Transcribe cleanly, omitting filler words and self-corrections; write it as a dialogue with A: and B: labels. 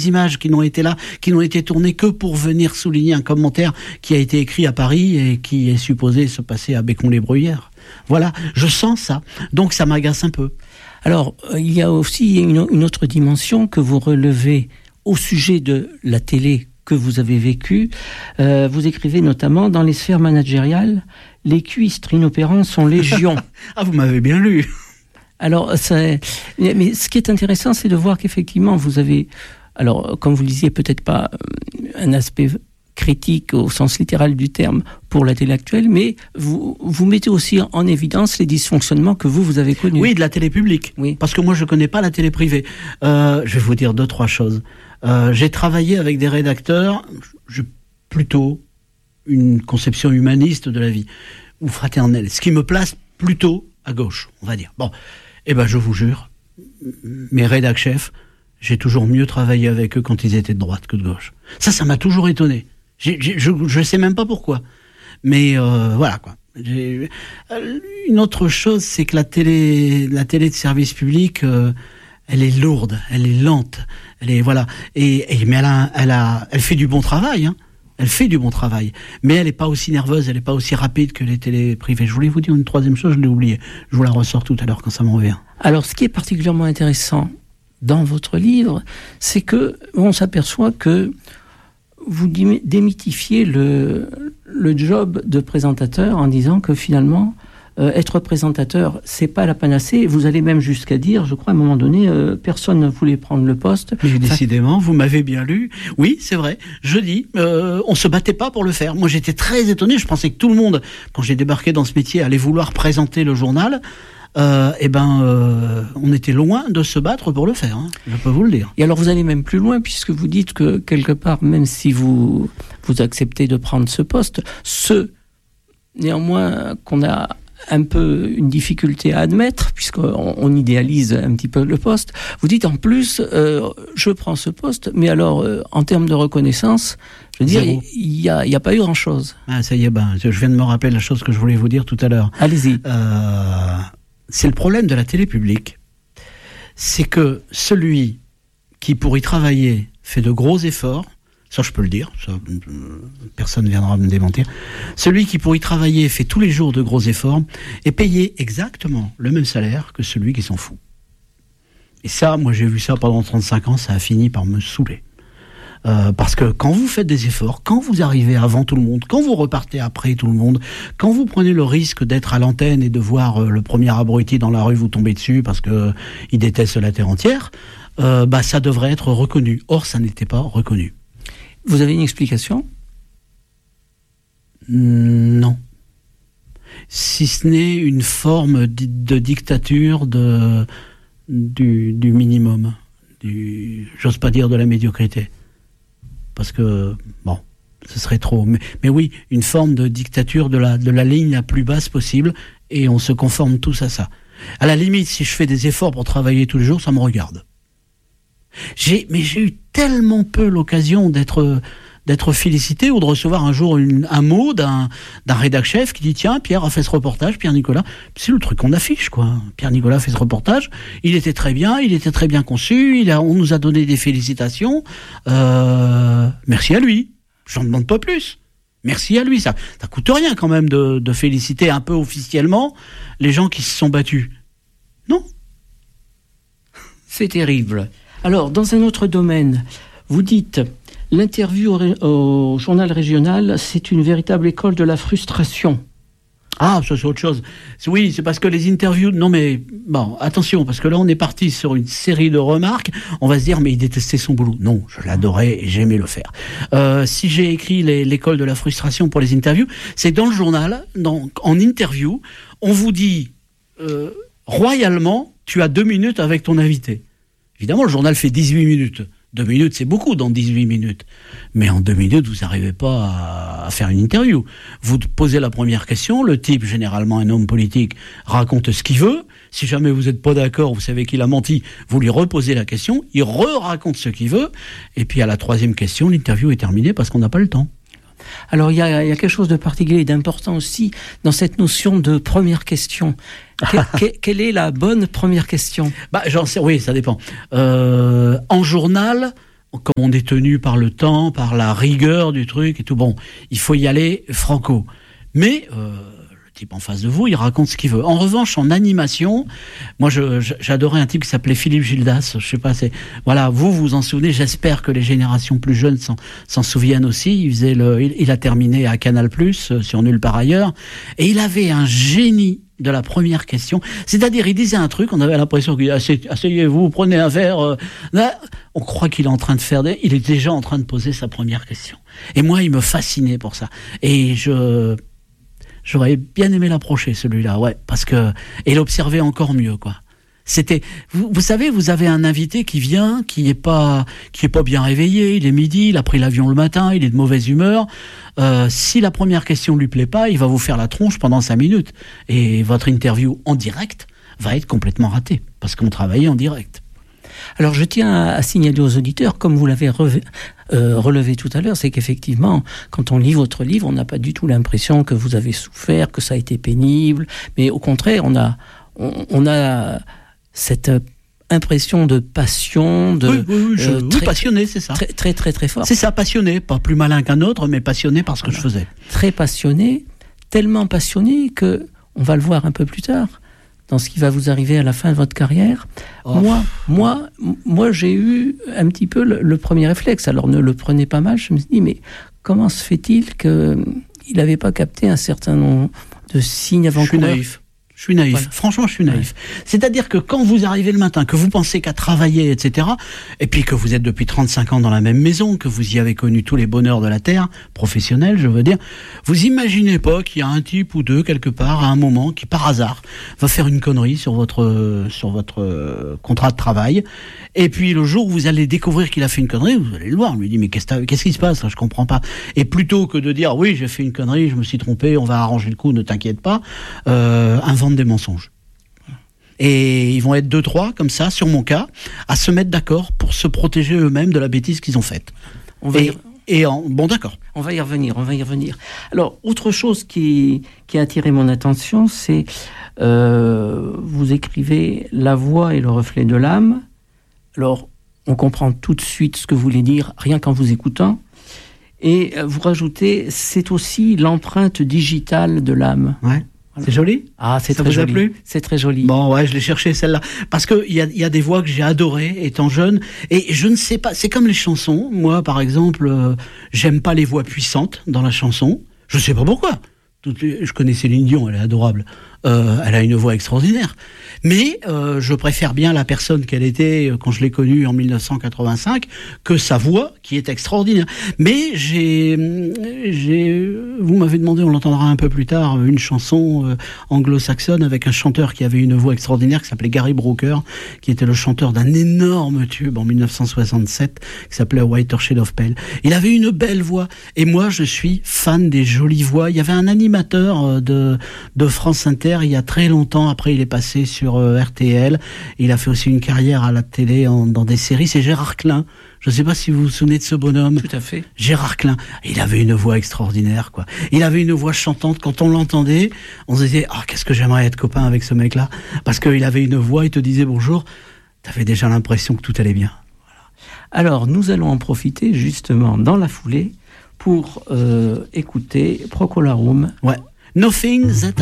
A: images qui n'ont été tournées que pour venir souligner un commentaire qui a été écrit à Paris et qui est supposé se passer à Bécon-les-Bruyères. Voilà, je sens ça. Donc ça m'agace un peu.
B: Alors, il y a aussi une autre dimension que vous relevez au sujet de la télé que vous avez vécue. Vous écrivez notamment, dans les sphères managériales, les cuistres inopérants sont légion.
A: Ah, vous m'avez bien lu.
B: Alors, mais ce qui est intéressant, c'est de voir qu'effectivement, vous avez, alors, comme vous le disiez, peut-être pas un aspect critique au sens littéral du terme pour la télé actuelle, mais vous mettez aussi en évidence les dysfonctionnements que vous avez connus.
A: Oui, de la télé publique. Oui. Parce que moi, je connais pas la télé privée. Je vais vous dire 2-3 choses. J'ai travaillé avec des rédacteurs, plutôt une conception humaniste de la vie, ou fraternelle, ce qui me place plutôt à gauche, on va dire. Bon, je vous jure, mes rédac chefs, j'ai toujours mieux travaillé avec eux quand ils étaient de droite que de gauche. Ça m'a toujours étonné. Je sais même pas pourquoi. Mais voilà quoi. Une autre chose, c'est que la télé de service public, elle est lourde, elle est lente, mais elle fait du bon travail, hein. Elle fait du bon travail, mais elle n'est pas aussi nerveuse, elle n'est pas aussi rapide que les télés privées. Je voulais vous dire une troisième chose, je l'ai oubliée. Je vous la ressors tout à l'heure quand ça me revient. Alors, ce qui est particulièrement intéressant dans votre livre, c'est que on s'aperçoit que vous démythifiez le job de présentateur en disant que finalement, être présentateur, c'est pas la panacée. Vous allez même jusqu'à dire, je crois, à un moment donné, personne ne voulait prendre le poste. Mais décidément, vous m'avez bien lu. Oui, c'est vrai. Je dis, on se battait pas pour le faire. Moi, j'étais très étonné. Je pensais que tout le monde, quand j'ai débarqué dans ce métier, allait vouloir présenter le journal. On était loin de se battre pour le faire, hein, je peux vous le dire. Et alors vous allez même plus loin, puisque vous dites que quelque part, même si vous acceptez de prendre ce poste, néanmoins qu'on a un peu une difficulté à admettre, puisqu'on idéalise un petit peu le poste, vous dites en plus, je prends ce poste, mais alors en termes de reconnaissance, je veux dire, il y a pas eu grand-chose. Ah, ça y est, je viens de me rappeler la chose que je voulais vous dire tout à l'heure. Allez-y. C'est le problème de la télé publique. C'est que celui qui, pour y travailler, fait de gros efforts, ça je peux le dire, ça, personne ne viendra me démentir, celui qui, pour y travailler, fait tous les jours de gros efforts, est payé exactement le même salaire que celui qui s'en fout. Et ça, moi j'ai vu ça pendant 35 ans, ça a fini par me saouler. Parce que quand vous faites des efforts, quand vous arrivez avant tout le monde, quand vous repartez après tout le monde, quand vous prenez le risque d'être à l'antenne et de voir le premier abruti dans la rue vous tomber dessus parce que il déteste la terre entière, ça devrait être reconnu. Or, ça n'était pas reconnu. Vous avez une explication ? Non. Si ce n'est une forme de dictature du minimum, j'ose pas dire de la médiocrité. Parce que, ce serait trop. Mais oui, une forme de dictature de la ligne la plus basse possible, et on se conforme tous à ça. À la limite, si je fais des efforts pour travailler tous les jours, ça me regarde. J'ai eu tellement peu l'occasion d'être félicité ou de recevoir un jour un mot d'un rédac chef qui dit « Tiens, Pierre a fait ce reportage, Pierre-Nicolas. » C'est le truc qu'on affiche, quoi. Pierre-Nicolas fait ce reportage, il était très bien conçu, on nous a donné des félicitations. Merci à lui. J'en demande pas plus. Merci à lui. Ça coûte rien quand même de féliciter un peu officiellement les gens qui se sont battus. Non. C'est terrible. Alors, dans un autre domaine, vous dites... L'interview au journal régional, c'est une véritable école de la frustration. Ah, ça c'est autre chose. Oui, c'est parce que les interviews... Non mais, attention, parce que là on est parti sur une série de remarques, on va se dire, mais il détestait son boulot. Non, je l'adorais et j'aimais le faire. Si j'ai écrit l'école de la frustration pour les interviews, c'est dans le journal, en interview, on vous dit, royalement, tu as 2 minutes avec ton invité. Évidemment, le journal fait 18 minutes. 2 minutes, c'est beaucoup dans 18 minutes. Mais en 2 minutes, vous n'arrivez pas à faire une interview. Vous posez la première question, le type, généralement un homme politique, raconte ce qu'il veut. Si jamais vous n'êtes pas d'accord, vous savez qu'il a menti, vous lui reposez la question, il raconte ce qu'il veut, et puis à la 3e question, l'interview est terminée parce qu'on n'a pas le temps. Alors il y a quelque chose de particulier et d'important aussi dans cette notion de première question. Quelle est la bonne première question ? J'en sais, oui, ça dépend. En journal, comme on est tenu par le temps, par la rigueur du truc et tout, bon, il faut y aller franco. Mais le type en face de vous, il raconte ce qu'il veut. En revanche, en animation, moi, j'adorais un type qui s'appelait Philippe Gildas. Je sais pas, voilà, vous vous en souvenez. J'espère que les générations plus jeunes s'en souviennent aussi. Il a terminé à Canal+, sur Nulle part ailleurs, et il avait un génie de la première question. C'est-à-dire, il disait un truc, on avait l'impression qu'il disait, asseyez-vous, prenez un verre. Là, on croit qu'il est en train de faire il est déjà en train de poser sa première question. Et moi, il me fascinait pour ça. Et j'aurais bien aimé l'approcher, celui-là, ouais, parce que, et l'observer encore mieux, quoi. C'était, vous savez, vous avez un invité qui vient, qui est pas bien réveillé, il est midi, il a pris l'avion le matin, il est de mauvaise humeur. Si la première question lui plaît pas, il va vous faire la tronche pendant 5 minutes. Et votre interview en direct va être complètement ratée, parce qu'on travaillait en direct.
B: Alors je tiens à signaler aux auditeurs, comme vous l'avez relevé tout à l'heure, c'est qu'effectivement, quand on lit votre livre, on n'a pas du tout l'impression que vous avez souffert, que ça a été pénible, mais au contraire, on a cette impression de passion,
A: oui, passionné, c'est ça.
B: Très, très, très fort.
A: C'est ça, passionné, pas plus malin qu'un autre, mais passionné par ce que je faisais.
B: Très passionné, tellement passionné que, on va le voir un peu plus tard, dans ce qui va vous arriver à la fin de votre carrière. Oh. Moi, j'ai eu un petit peu le premier réflexe. Alors, ne le prenez pas mal. Je me suis dit, mais comment se fait-il qu'il n'avait pas capté un certain nombre de signes avant-coureurs ?
A: Je suis naïf.
B: Voilà.
A: Franchement, je suis naïf. Ouais. C'est-à-dire que quand vous arrivez le matin, que vous pensez qu'à travailler, etc., et puis que vous êtes depuis 35 ans dans la même maison, que vous y avez connu tous les bonheurs de la terre, professionnels, je veux dire, vous imaginez pas qu'il y a un type ou deux, quelque part, à un moment, qui, par hasard, va faire une connerie sur votre contrat de travail, et puis le jour où vous allez découvrir qu'il a fait une connerie, vous allez le voir, on lui dit, mais qu'est-ce qui se passe, là, je comprends pas. Et plutôt que de dire, oui, j'ai fait une connerie, je me suis trompé, on va arranger le coup, ne t'inquiète pas, invente des mensonges. Et ils vont être 2-3 comme ça sur mon cas à se mettre d'accord pour se protéger eux-mêmes de la bêtise qu'ils ont faite. Bon, d'accord.
B: On va y revenir. Alors, autre chose qui a attiré mon attention, c'est vous écrivez la voix et le reflet de l'âme. Alors, on comprend tout de suite ce que vous voulez dire rien qu'en vous écoutant. Et vous rajoutez, c'est aussi l'empreinte digitale de l'âme.
A: Ouais. C'est joli ?
B: Ah, c'est
A: ça
B: très
A: vous
B: joli.
A: A plu ?
B: C'est très joli.
A: Bon, ouais, je l'ai cherché celle-là. Parce que il y a des voix que j'ai adorées étant jeune. Et je ne sais pas, c'est comme les chansons. Moi, par exemple, j'aime pas les voix puissantes dans la chanson. Je sais pas pourquoi. Je connais Céline Dion, elle est adorable. Elle a une voix extraordinaire. Mais je préfère bien la personne qu'elle était quand je l'ai connue en 1985 que sa voix qui est extraordinaire. Mais vous m'avez demandé, on l'entendra un peu plus tard, une chanson anglo-saxonne avec un chanteur qui avait une voix extraordinaire qui s'appelait Gary Brooker, qui était le chanteur d'un énorme tube en 1967 qui s'appelait Whiter Shade of Pale. Il avait une belle voix. Et moi, je suis fan des jolies voix. Il y avait un animateur de France Inter il y a très longtemps, après il est passé sur RTL, il a fait aussi une carrière à la télé dans des séries, c'est Gérard Klein. Je ne sais pas si vous vous souvenez de ce bonhomme.
B: Tout à fait.
A: Gérard Klein. Il avait une voix extraordinaire, quoi. Il avait une voix chantante. Quand on l'entendait, on se disait, qu'est-ce que j'aimerais être copain avec ce mec-là. Parce qu'il avait une voix, il te disait bonjour. T'avais déjà l'impression que tout allait bien.
B: Voilà. Alors, nous allons en profiter, justement, dans la foulée, pour écouter Procolarum.
A: Ouais. Nothing That